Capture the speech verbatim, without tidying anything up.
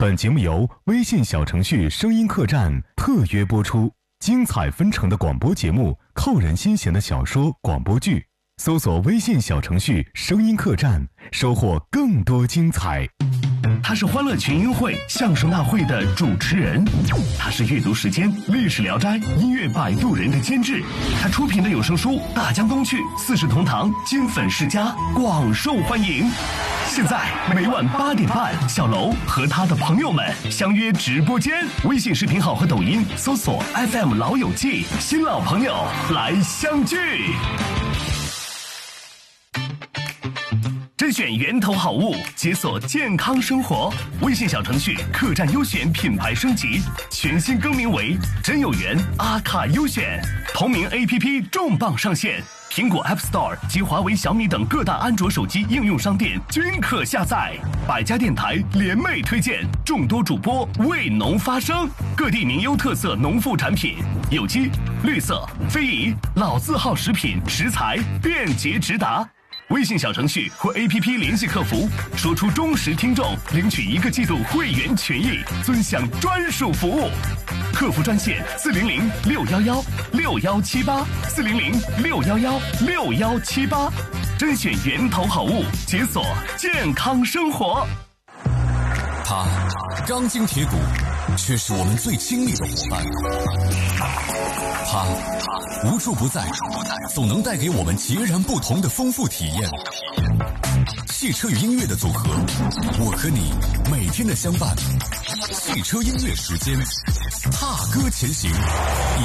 本节目由微信小程序声音客栈特约播出，精彩纷呈的广播节目，扣人心弦的小说广播剧，搜索微信小程序声音客栈，收获更多精彩。 他是欢乐群英会相声大会的主持人，他是阅读时间历史聊斋音乐摆渡人的监制，他出品的有声书《大江东去》四世同堂金粉世家广受欢迎。现在每晚八点半，小楼和他的朋友们相约直播间，微信视频号和抖音搜索 F M 老友记，新老朋友来相聚。甄选源头好物，解锁健康生活。微信小程序客栈优选品牌升级，全新更名为真有缘阿卡优选。同名 A P P 重磅上线，苹果 App Store 及华为、小米等各大安卓手机应用商店均可下载。百家电台联袂推荐，众多主播为农发声，各地名优特色农副产品，有机、绿色、非遗、老字号食品食材便捷直达。微信小程序或 A P P 联系客服，说出忠实听众，领取一个季度会员权益，尊享专属服务。客服专线四零零六幺幺六幺七八四零零六幺幺六幺七八，甄选源头好物，解锁健康生活。 他钢筋铁骨，却是我们最亲密的伙伴。他无处不在，总能带给我们截然不同的丰富体验。汽车与音乐的组合，我和你每天的相伴。汽车音乐时间，踏歌前行。